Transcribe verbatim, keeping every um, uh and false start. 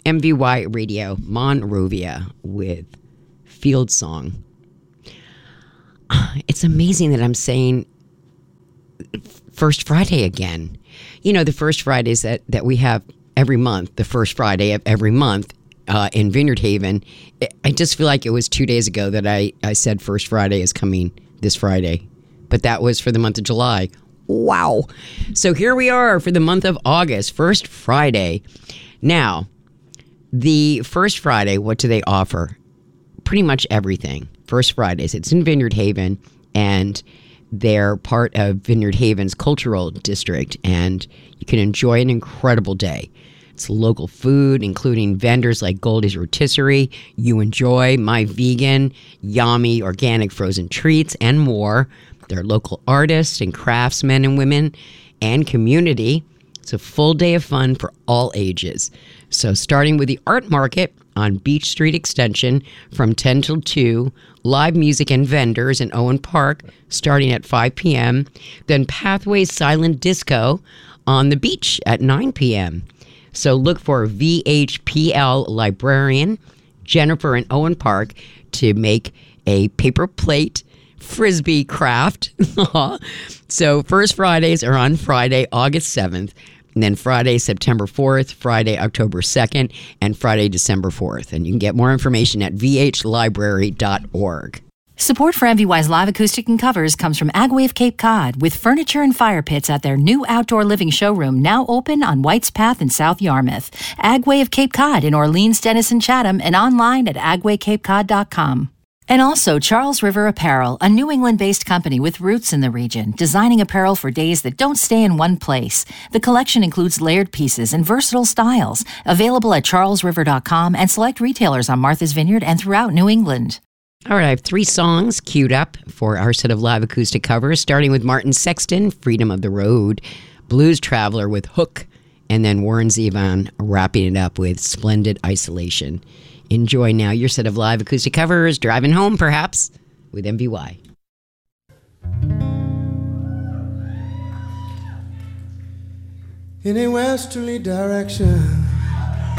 M V Y Radio, Monrovia with Field Song. It's amazing that I'm saying First Friday again. You know, the first Fridays that, that we have every month, the first Friday of every month uh, in Vineyard Haven, I just feel like it was two days ago that I, I said First Friday is coming this Friday. But that was for the month of July. Wow. So here we are for the month of August, First Friday. Now, the First Friday, what do they offer? Pretty much everything. First Fridays. It's in Vineyard Haven, and they're part of Vineyard Haven's cultural district, and you can enjoy an incredible day. It's local food, including vendors like Goldie's Rotisserie, You Enjoy, My Vegan, Yummy Organic Frozen Treats, and more. There are local artists and craftsmen and women and community. It's a full day of fun for all ages. So starting with the art market on Beach Street Extension from ten till two, live music and vendors in Owen Park starting at five p.m., then Pathways Silent Disco on the beach at nine p.m. So look for V H P L librarian Jennifer in Owen Park to make a paper plate Frisbee craft. So First Fridays are on Friday, August seventh, and then Friday, September fourth, Friday, October second, and Friday, December fourth. And you can get more information at v h library dot org. Support for M V Y's live acoustic and covers comes from Agway of Cape Cod, with furniture and fire pits at their new outdoor living showroom now open on White's Path in South Yarmouth. Agway of Cape Cod in Orleans, Denison, Chatham, and online at agway cape cod dot com. And also Charles River Apparel, a New England-based company with roots in the region, designing apparel for days that don't stay in one place. The collection includes layered pieces and versatile styles, available at charles river dot com and select retailers on Martha's Vineyard and throughout New England. All right, I have three songs queued up for our set of live acoustic covers, starting with Martin Sexton, Freedom of the Road, Blues Traveler with Hook, and then Warren Zevon wrapping it up with Splendid Isolation. Enjoy now your set of live acoustic covers, driving home perhaps, with M V Y. In a westerly direction,